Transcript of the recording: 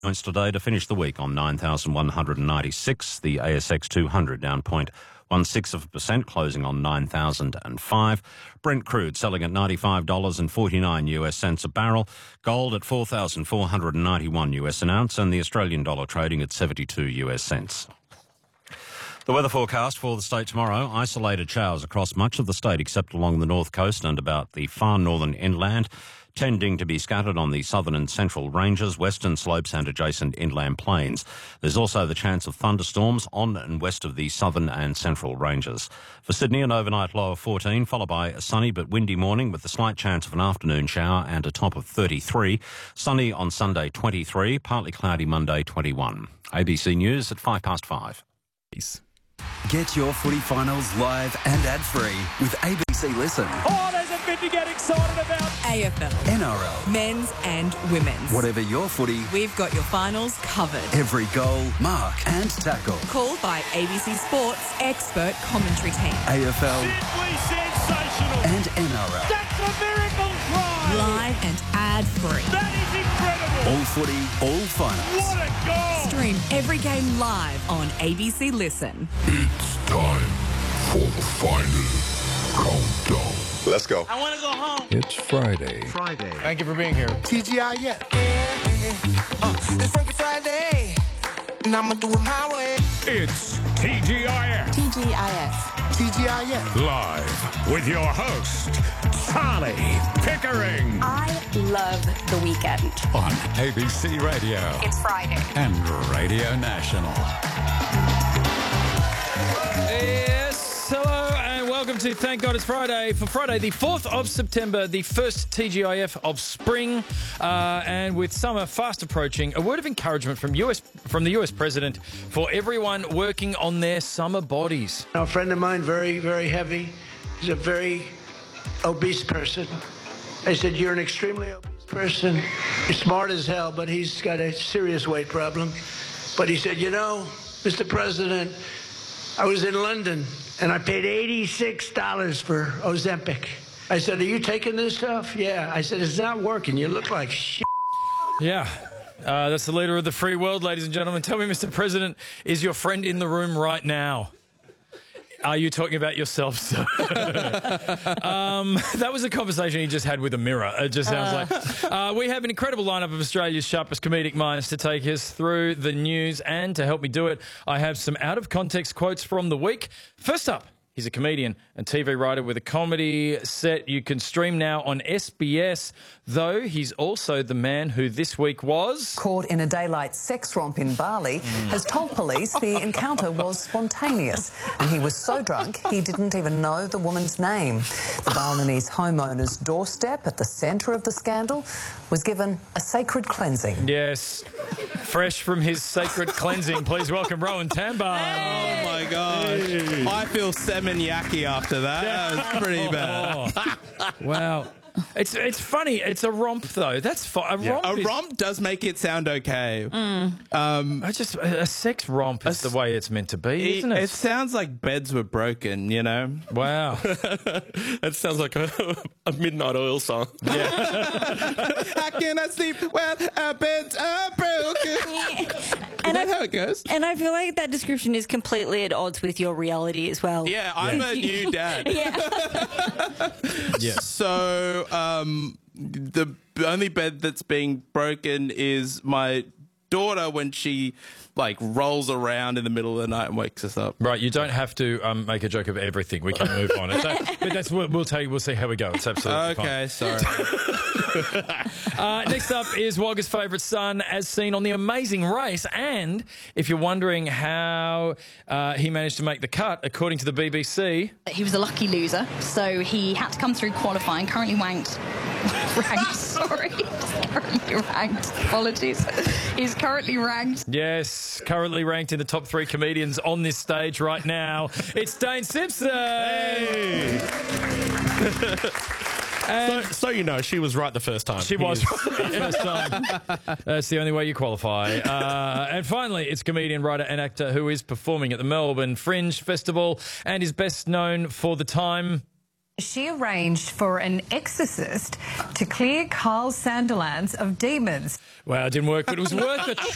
Points today to finish the week on 9,196. The ASX 200 down 0.16%, closing on 9,005. Brent crude selling at $95.49 US cents a barrel. Gold at 4,491 US an ounce, and the Australian dollar trading at 72 US cents. The weather forecast for the state tomorrow: isolated showers across much of the state except along the north coast and about the far northern inland, tending to be scattered on the southern and central ranges, western slopes and adjacent inland plains. There's also the chance of thunderstorms on and west of the southern and central ranges. For Sydney, an overnight low of 14, followed by a sunny but windy morning with a slight chance of an afternoon shower and a top of 33. Sunny on Sunday, 23. Partly cloudy Monday, 21. ABC News at 5:05. Get your footy finals live and ad-free with ABC Listen. Oh, there's a bit to get excited about. AFL, NRL, men's and women's. whatever your footy, We've got your finals covered. every goal, mark and tackle. Called by ABC Sports expert commentary team. AFL Simply sensational. and NRL. That's a miracle try. Live and ad-free. That is incredible. All footy, all finals. What a goal. Stream every game live on ABC Listen. It's time for the final countdown. Let's go. I want to go home. It's Friday. Thank you for being here. TGIF. It's Frankie Friday, and I'ma do it my way. It's TGIF TGIF. Live with your host, Charlie Pickering, I love the weekend. on ABC Radio It's Friday. and Radio National. Yes, hello and welcome to Thank God It's Friday. For Friday, the 4th of September, the first TGIF of spring, and with summer fast approaching, a word of encouragement from the US President for everyone working on their summer bodies. A friend of mine, very, very heavy. He's a very obese person. I said, you're an extremely obese person. You're smart as hell, but he's got a serious weight problem. But he said, you know, Mr. President, I was in London and I paid $86 for Ozempic. I said, are you taking this stuff? Yeah. I said, it's not working. You look like shit. Yeah. That's the leader of the free world, ladies and gentlemen. Tell me, Mr. President, is your friend in the room right now? Are you talking about yourself, sir? That was a conversation he just had with a mirror. It just sounds like. We have an incredible lineup of Australia's sharpest comedic minds to take us through the news, and to help me do it, I have some out-of-context quotes from the week. First up, he's a comedian and TV writer with a comedy set you can stream now on SBS, though he's also the man who this week was caught in a daylight sex romp in Bali, has told police the encounter was spontaneous and he was so drunk he didn't even know the woman's name. The Balinese homeowner's doorstep at the centre of the scandal was given a sacred cleansing. Yes, fresh from his sacred cleansing, please welcome Rowan Tambar. Oh my gosh. I feel salmon-yaki after that. That was pretty bad. Wow. It's funny. It's a romp, though. That's fine. A romp does make it sound okay. A sex romp is the way it's meant to be, isn't it? It sounds like beds were broken, you know? Wow. It sounds like a Midnight Oil song. Yeah. How can I sleep when our beds are broken? And Is that how it goes? And I feel like that description is completely at odds with your reality as well. Yeah, I'm a new dad. Yeah. So, the only bed that's being broken is my daughter when she rolls around in the middle of the night and wakes us up. Right, you don't have to make a joke of everything. We can move on. We'll see how we go. It's absolutely fine. Okay, sorry. Next up is Wagga's favourite son, as seen on The Amazing Race. And if you're wondering how he managed to make the cut, according to the BBC... He was a lucky loser, so he had to come through qualifying, currently ranked, apologies. He's currently ranked. Yes, currently ranked in the top 3 comedians on this stage right now. It's Dane Simpson! Hey! So you know, she was right the first time. She was right the first time. That's the only way you qualify. And finally, it's comedian, writer and actor who is performing at the Melbourne Fringe Festival and is best known for the time... She arranged for an exorcist to clear Carl Sandilands of demons. Well, it didn't work, but it was worth a